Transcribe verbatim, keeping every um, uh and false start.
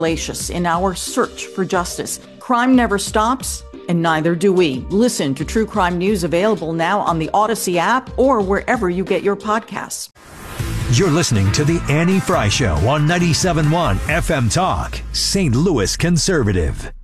in our search for justice. Crime never stops, and neither do we. Listen to True Crime News, available now on the Odyssey app or wherever you get your podcasts. You're listening to The Annie Frey Show on ninety-seven point one F M Talk, Saint Louis Conservative.